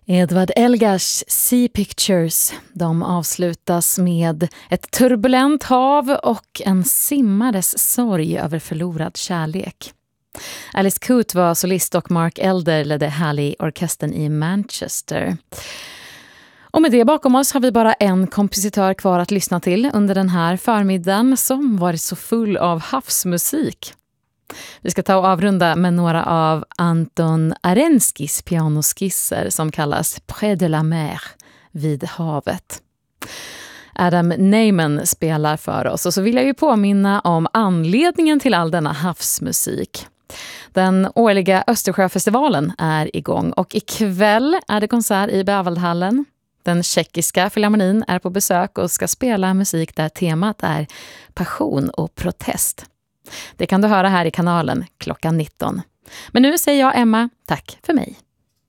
Edward Elgars Sea Pictures. De avslutas med ett turbulent hav och en simmares sorg över förlorad kärlek. Alice Coote var solist och Mark Elder ledde Halley-orkestern i Manchester. Och med det bakom oss har vi bara en kompositör kvar att lyssna till under den här förmiddagen som varit så full av havsmusik. Vi ska ta och avrunda med några av Anton Arenskis pianoskisser som kallas Près de la mer, vid havet. Adam Neyman spelar för oss och så vill jag ju påminna om anledningen till all denna havsmusik. Den årliga Östersjöfestivalen är igång och ikväll är det konsert i Bävaldhallen. Den tjeckiska filharmonin är på besök och ska spela musik där temat är passion och protest. Det kan du höra här i kanalen klockan 19. Men nu säger jag Emma, tack för mig.